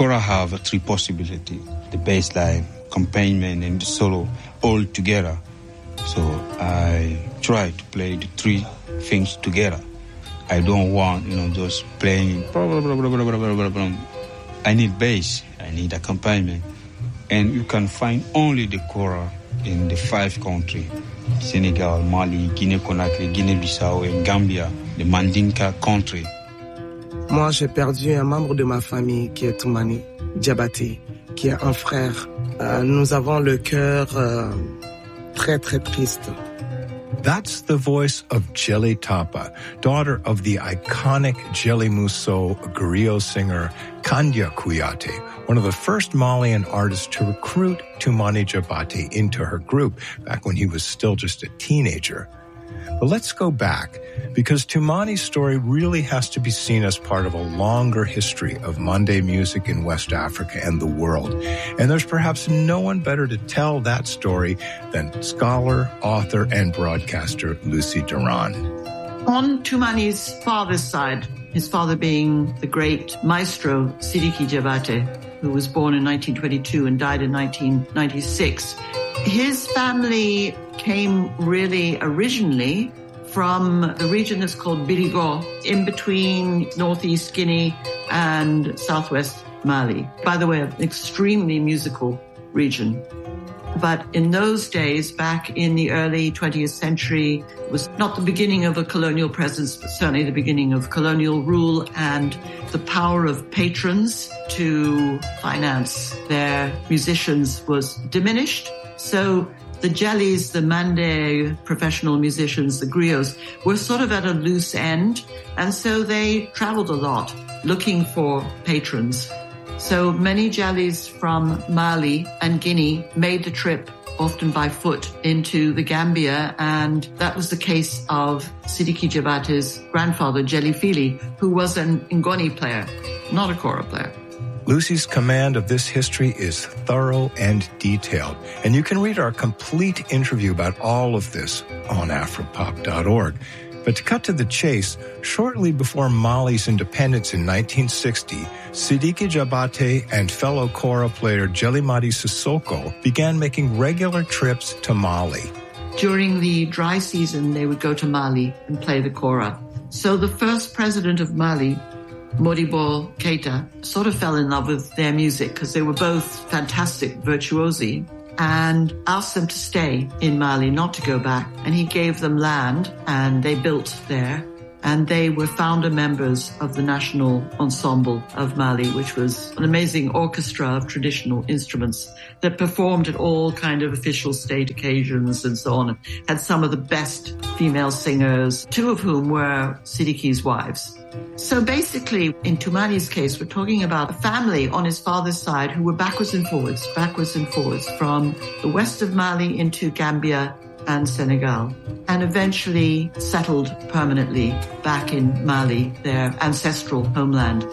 Kora have three possibilities: the bass line, accompaniment, and the solo all together. So I try to play the three things together. I don't want, just playing blah, blah, blah, blah, blah, blah, blah, blah. I need bass, I need accompaniment. And you can find only the Kora in the 5 countries: Senegal, Mali, Guinée-Conakry, Guinée-Bissau, and Gambia, the Mandinka country. Moi, j'ai perdu un membre de ma famille qui est Toumani Diabaté, qui est un frère. Nous avons le cœur très, très triste. That's the voice of Djely Tapa, daughter of the iconic Djely Mousso griot singer Kandia Kouyaté, one of the first Malian artists to recruit Toumani Diabaté into her group back when he was still just a teenager. But let's go back, because Toumani's story really has to be seen as part of a longer history of Mande music in West Africa and the world. And there's perhaps no one better to tell that story than scholar, author, and broadcaster Lucy Duran. On Toumani's father's side, his father being the great maestro Sidiki Diabaté, who was born in 1922 and died in 1996, his family came really originally from the region that's called Birigo, in between northeast Guinea and southwest Mali. By the way, an extremely musical region. But in those days, back in the early 20th century, it was not the beginning of a colonial presence, but certainly the beginning of colonial rule, and the power of patrons to finance their musicians was diminished. So the Djelys, the Mande professional musicians, the griots, were sort of at a loose end. And so they traveled a lot looking for patrons. So many Djelys from Mali and Guinea made the trip, often by foot, into the Gambia. And that was the case of Sidiki Diabaté's grandfather, Djely Fili, who was an Ngoni player, not a Kora player. Lucy's command of this history is thorough and detailed, and you can read our complete interview about all of this on Afropop.org. But to cut to the chase, shortly before Mali's independence in 1960, Sidiki Diabaté and fellow Kora player Djely Madi Sissoko began making regular trips to Mali. During the dry season, they would go to Mali and play the Kora. So the first president of Mali, Modibo Keita, sort of fell in love with their music because they were both fantastic virtuosi, and asked them to stay in Mali, not to go back. And he gave them land, and they built there. And they were founder members of the National Ensemble of Mali, which was an amazing orchestra of traditional instruments that performed at all kind of official state occasions and so on, and had some of the best female singers, 2 of whom were Sidiki's wives. So basically, in Toumani's case, we're talking about a family on his father's side who were backwards and forwards from the west of Mali into Gambia and Senegal, and eventually settled permanently back in Mali, their ancestral homeland.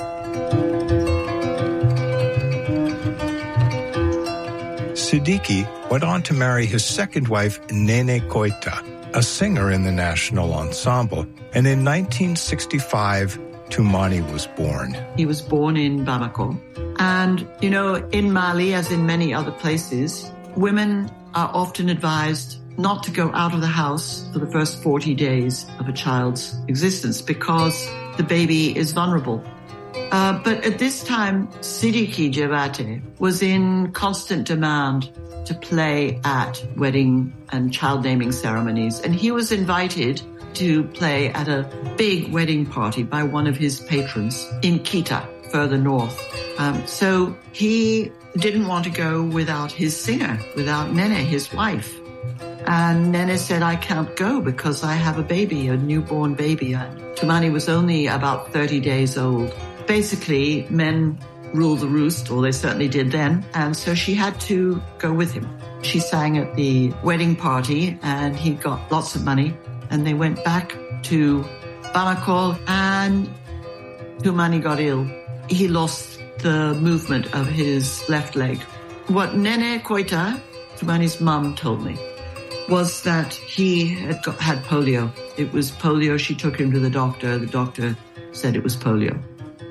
Sidiki went on to marry his second wife, Nene Koita, a singer in the National Ensemble, and in 1965, Toumani was born. He was born in Bamako. And, in Mali, as in many other places, women are often advised not to go out of the house for the first 40 days of a child's existence because the baby is vulnerable. But at this time, Sidiki Diabaté was in constant demand to play at wedding and child naming ceremonies. And he was invited to play at a big wedding party by one of his patrons in Kita, further north. So he didn't want to go without his singer, without Nene, his wife. And Nene said, I can't go because I have a baby, a newborn baby. And Toumani was only about 30 days old. Basically, men rule the roost, or they certainly did then. And so she had to go with him. She sang at the wedding party and he got lots of money. And they went back to Bamako and Toumani got ill. He lost the movement of his left leg. What Nene Koita, Toumani's mum, told me was that he had polio. It was polio. She took him to the doctor. The doctor said it was polio.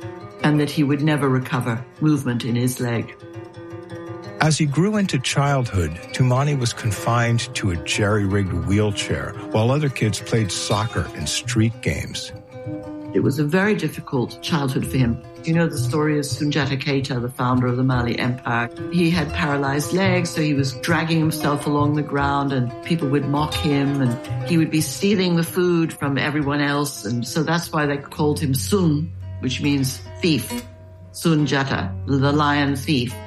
and that he would never recover movement in his leg. As he grew into childhood, Toumani was confined to a jerry-rigged wheelchair while other kids played soccer and street games. It was a very difficult childhood for him. You know the story of Soundiata Keita, the founder of the Mali Empire. He had paralyzed legs, so he was dragging himself along the ground and people would mock him and he would be stealing the food from everyone else. And so that's why they called him Sun, which means thief. Soundiata, the lion thief.